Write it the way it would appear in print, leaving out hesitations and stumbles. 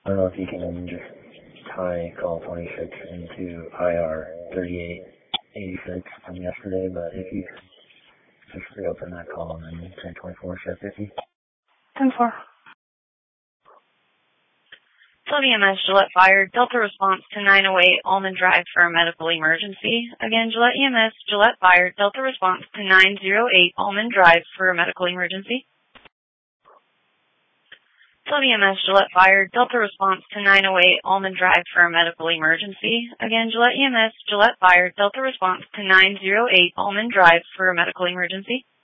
I don't know if you can just tie call 26 into IR 3886 from yesterday, but if you just reopen that call and then 1024 share 50. 10-4. EMS, Gillette Fire, Delta response to 908 Almond Drive for a medical emergency. Again, Gillette EMS, Gillette Fire, Delta response to 908 Almond Drive for a medical emergency. EMS, Gillette Fire, Delta response to 908 Almond Drive for a medical emergency. Again, Gillette EMS, Gillette Fire, Delta response to 908 Almond Drive for a medical emergency.